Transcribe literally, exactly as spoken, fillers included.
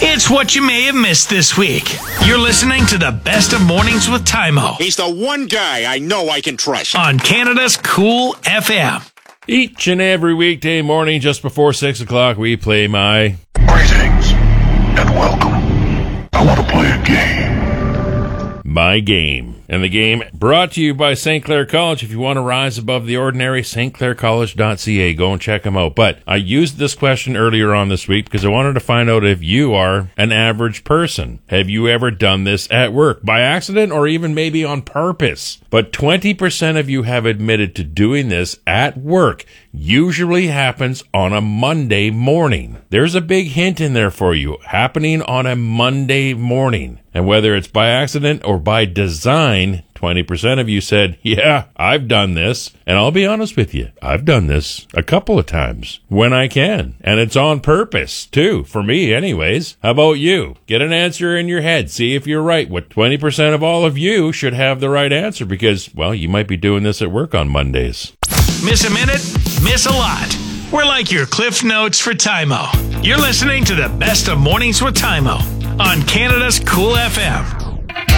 It's what you may have missed this week. You're listening to the Best of Mornings with Tymo He's the one guy I know I can trust. on Canada's Cool F M. Each and every weekday morning, just before six o'clock, we play my... Greetings and welcome. I want to play a game. My Game. And the game brought to you by Saint Clair College. If you want to rise above the ordinary, s t clair college dot c a. Go and check them out. But I used this question earlier on this week because I wanted to find out if you are an average person. Have you ever done this at work by accident or even maybe on purpose? But twenty percent of you have admitted to doing this at work. Usually happens on a Monday morning. There's a big hint in there for you. Happening on a Monday morning. And whether it's by accident or by design, twenty percent of you said, yeah, I've done this. And I'll be honest with you, I've done this a couple of times when I can. And it's on purpose, too, for me anyways. How about you? Get an answer in your head. See if you're right. What twenty percent of all of you should have the right answer because, well, you might be doing this at work on Mondays. Miss a minute, miss a lot. We're like your Cliff Notes for Tymo. You're listening to the Best of Mornings with Tymo on Canada's Cool F M.